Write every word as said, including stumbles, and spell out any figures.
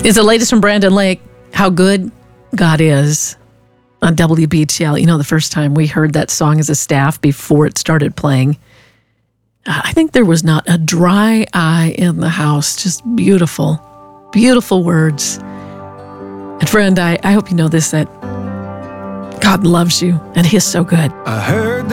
It's the latest from Brandon Lake, How Good God Is, on W B T L. You know, the first time we heard that song as a staff before it started playing, I think there was not a dry eye in the house. Just beautiful, beautiful words. And friend, I, I hope you know this, that God loves you and He is so good. I heard the